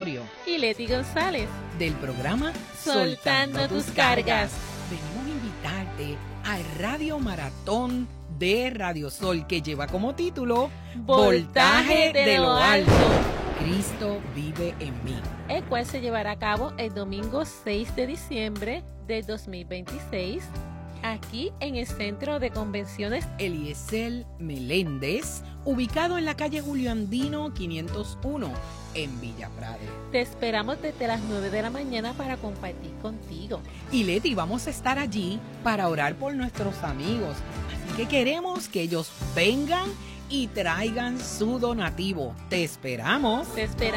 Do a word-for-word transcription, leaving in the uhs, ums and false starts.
Osorio y Leti González del programa Soltando, Soltando tus cargas. Venimos a invitarte al Radio Maratón de Radio Sol, que lleva como título Voltaje de, de lo alto. Cristo vive en mí, el cual se llevará a cabo el domingo seis de diciembre del dos mil veintiséis, aquí en el Centro de Convenciones Eliezer Meléndez, ubicado en la calle Julio Andino quinientos uno, en Villa Prade. Te esperamos desde las nueve de la mañana para compartir contigo. Y Leti, vamos a estar allí para orar por nuestros amigos, así que queremos que ellos vengan y traigan su donativo. Te esperamos. Te esperamos.